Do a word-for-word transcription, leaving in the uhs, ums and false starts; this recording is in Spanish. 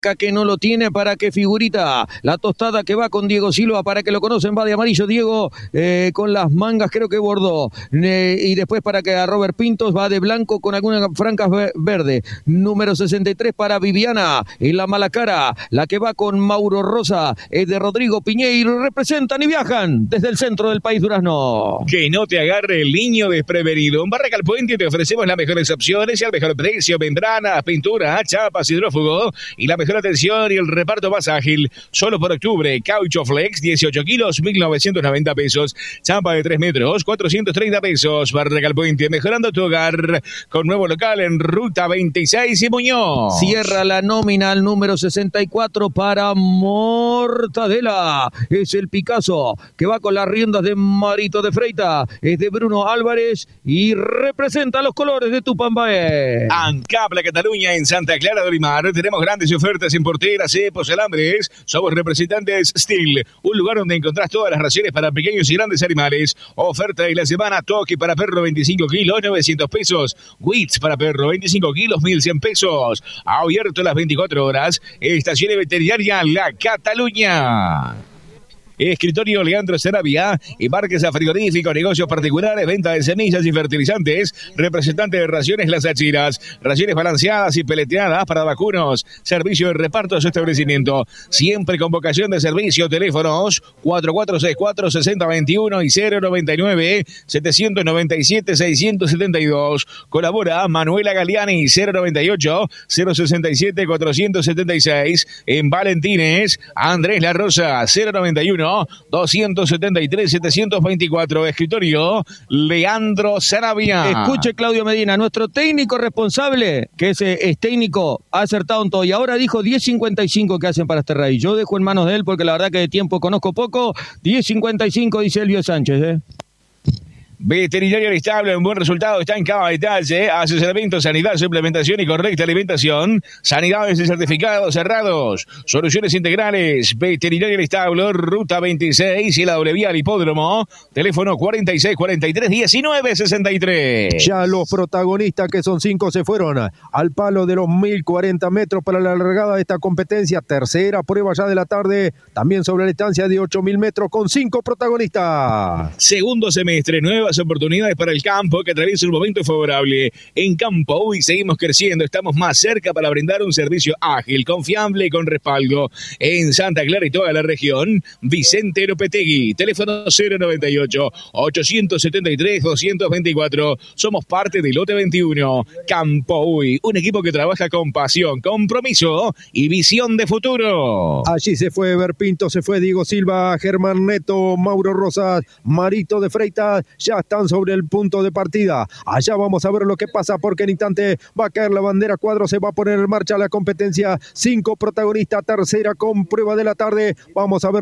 que no lo tiene, para que figurita la tostada que va con Diego Silva, para que lo conocen, va de amarillo Diego, eh, con las mangas creo que bordó, eh, y después para que a Robert Pintos va de blanco con algunas francas verde. Número sesenta y tres para Viviana, en la mala cara, la que va con Mauro Rosa, es de Rodrigo Piñeiro, representan y viajan desde el centro del país Durazno. Que no te agarre el niño desprevenido. En Barraca Puente te ofrecemos las mejores opciones y al mejor precio, membranas, pintura, chapas, hidrófugo y la mejor atención y el reparto más ágil. Solo por octubre, Caucho Flex, dieciocho kilos, mil novecientos noventa pesos. Chapa de tres metros, cuatrocientos treinta pesos. Barraca Puente, mejorando tu hogar con nuevo local en Ruta veintiséis y Muñoz. Cierra la nómina al número sesenta y cuatro para Mortadela. Es el Picasso que va con las riendas de Marito de Freita. Es de Bruno Álvarez y representa los colores de Tupambaé. Ancapla Cataluña en Santa Clara de Olimar. Tenemos grandes ofertas en porteras, cepos, alambres. Somos representantes Steel, un lugar donde encontrás todas las raciones para pequeños y grandes animales. Oferta de la semana: Toque para perro veinticinco kilos, novecientos pesos. Wits para perro veinticinco kilos, mil cien pesos. Abierto las veinticuatro horas. Estación Veterinaria La Cataluña. Escritorio Leandro Sarabia, embarques a frigoríficos, negocios particulares, venta de semillas y fertilizantes, representante de Raciones Las Achiras, raciones balanceadas y peleteadas para vacunos, servicio de reparto a su establecimiento, siempre con vocación de servicio. Teléfonos cuatro cuatro seis cuatro, seis cero dos uno y cero noventa y nueve, setecientos noventa y siete, seiscientos setenta y dos. Colabora Manuela Galiani, cero noventa y ocho, cero sesenta y siete, cuatrocientos setenta y seis. En Valentines, Andrés La Rosa, cero noventa y uno, doscientos setenta y tres, setecientos veinticuatro. Escritorio Leandro Sarabia. Escuche, Claudio Medina, nuestro técnico responsable, que es, es técnico, ha acertado en todo y ahora dijo diez cincuenta y cinco que hacen para este rey. Yo dejo en manos de él porque la verdad que de tiempo conozco poco. diez cincuenta y cinco dice Elvio Sánchez, ¿eh? Veterinario del Establo, un buen resultado está en cada detalle. Asesoramiento, sanidad, suplementación y correcta alimentación. Sanidades y certificados cerrados. Soluciones integrales. Veterinario del Establo, Ruta veintiséis y la doble vía al hipódromo. Teléfono cuarenta y seis, cuarenta y tres, diecinueve, sesenta y tres. Ya los protagonistas, que son cinco, se fueron al palo de los mil cuarenta metros para la largada de esta competencia. Tercera prueba ya de la tarde, también sobre la distancia de ocho mil metros con cinco protagonistas. Segundo semestre, nueva oportunidades para el campo que atraviesa un momento favorable. En Campo hoy seguimos creciendo, estamos más cerca para brindar un servicio ágil, confiable y con respaldo. En Santa Clara y toda la región, Vicente Lopetegui, teléfono cero noventa y ocho, ochocientos setenta y tres, doscientos veinticuatro. Somos parte del lote veintiuno. Campo hoy, un equipo que trabaja con pasión, compromiso y visión de futuro. Allí se fue Eber Pinto, se fue Diego Silva, Germán Neto, Mauro Rosas, Marito de Freitas, ya están sobre el punto de partida. Allá vamos a ver lo que pasa, porque en instante va a caer la bandera cuadro, se va a poner en marcha la competencia. Cinco protagonistas, tercera con prueba de la tarde. Vamos a ver